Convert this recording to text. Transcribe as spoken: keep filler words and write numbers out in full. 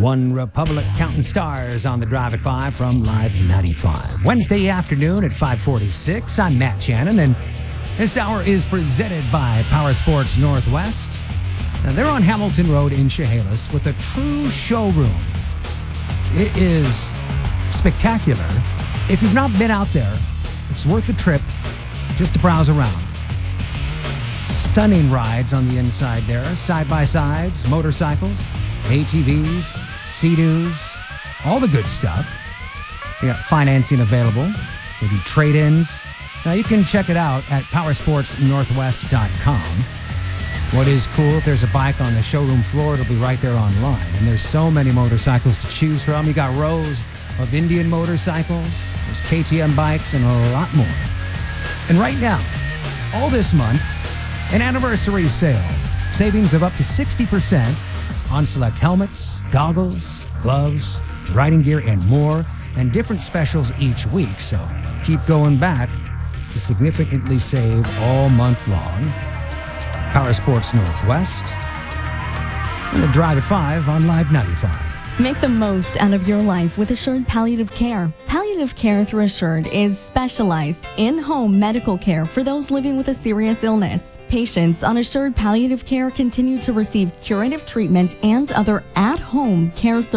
One Republic counting stars on the Drive at five from Live ninety-five. Wednesday afternoon at five forty-six. I'm Matt Shannon, and this hour is presented by Power Sports Northwest. Now, they're on Hamilton Road in Chehalis with a true showroom. It is spectacular. If you've not been out there, it's worth a trip just to browse around. Stunning rides on the inside there, side-by-sides, motorcycles, A T Vs, Sea-Doos, all the good stuff. You got financing available, maybe trade-ins. Now you can check it out at power sports northwest dot com. What is cool, if there's a bike on the showroom floor, it'll be right there online. And there's so many motorcycles to choose from. You got rows of Indian motorcycles, there's K T M bikes, and a lot more. And right now, all this month, an anniversary sale. Savings of up to sixty percent on select helmets, goggles, gloves, riding gear, and more, and different specials each week. So keep going back to significantly save all month long. Power Sports Northwest and the Drive at five on Live ninety-five. Make the most out of your life with Assured Palliative Care. Palliative care through Assured is specialized in-home medical care for those living with a serious illness. Patients on Assured Palliative Care continue to receive curative treatment and other at-home care services.